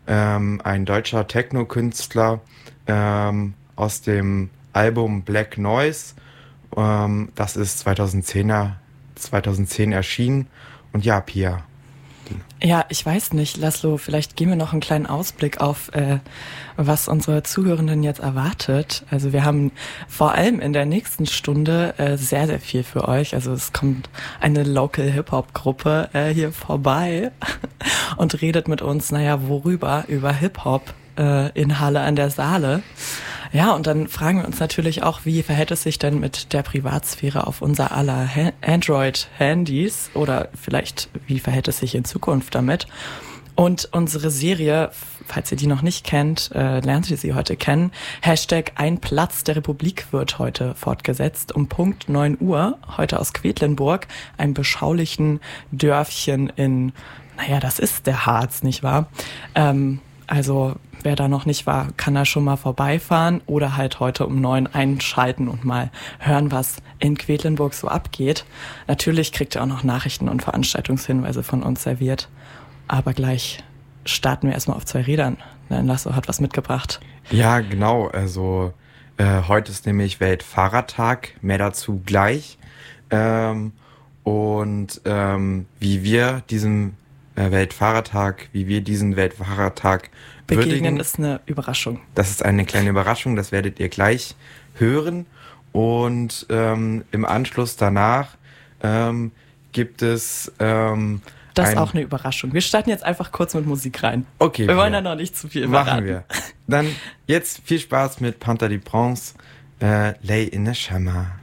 ein deutscher Techno-Künstler aus dem Album Black Noise. Das ist 2010 erschienen. Und ja, Pia. Ja, ich weiß nicht, Laszlo, vielleicht geben wir noch einen kleinen Ausblick auf, was unsere Zuhörenden jetzt erwartet. Also wir haben vor allem in der nächsten Stunde sehr, sehr viel für euch. Also es kommt eine Local Hip-Hop-Gruppe hier vorbei und redet mit uns, worüber? Über Hip-Hop in Halle an der Saale. Ja, und dann fragen wir uns natürlich auch, wie verhält es sich denn mit der Privatsphäre auf unser aller Android-Handys oder vielleicht, wie verhält es sich in Zukunft damit? Und unsere Serie, falls ihr die noch nicht kennt, lernt ihr sie heute kennen. Hashtag Ein Platz der Republik wird heute fortgesetzt um Punkt 9 Uhr, heute aus Quedlinburg, einem beschaulichen Dörfchen in, das ist der Harz, nicht wahr? Also wer da noch nicht war, kann da schon mal vorbeifahren oder halt heute um 9 einschalten und mal hören, was in Quedlinburg so abgeht. Natürlich kriegt ihr auch noch Nachrichten und Veranstaltungshinweise von uns serviert. Aber gleich starten wir erstmal auf 2 Rädern. Laszlo hat was mitgebracht. Ja, genau. Also heute ist nämlich Weltfahrradtag. Mehr dazu gleich. Wie wir diesen Weltfahrradtag begegnen, ist eine Überraschung. Das ist eine kleine Überraschung, das werdet ihr gleich hören. Und im Anschluss danach gibt es das ist auch eine Überraschung. Wir starten jetzt einfach kurz mit Musik rein. Okay. Wir wollen ja noch nicht zu viel verraten. Machen wir. Dann jetzt viel Spaß mit Panther de Prince, Lay in the Summer.